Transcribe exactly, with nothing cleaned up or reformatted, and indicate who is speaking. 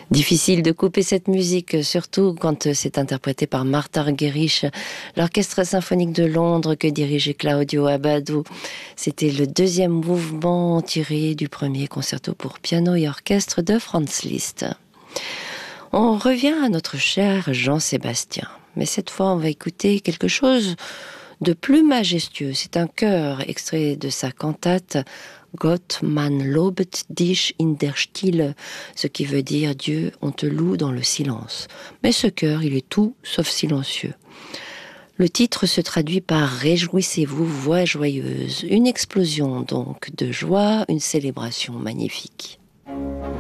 Speaker 1: Difficile de couper cette musique, surtout quand c'est interprété par Martha Argerich, l'Orchestre symphonique de Londres que dirigeait Claudio Abbado. C'était le deuxième mouvement tiré du premier concerto pour piano et orchestre de Franz Liszt. On revient à notre cher Jean-Sébastien, mais cette fois on va écouter quelque chose de plus majestueux. C'est un chœur extrait de sa cantate Gott, man lobet dich in der Stille, ce qui veut dire Dieu, on te loue dans le silence. Mais ce chœur, il est tout sauf silencieux. Le titre se traduit par Réjouissez-vous, voix joyeuse. Une explosion donc de joie, une célébration magnifique.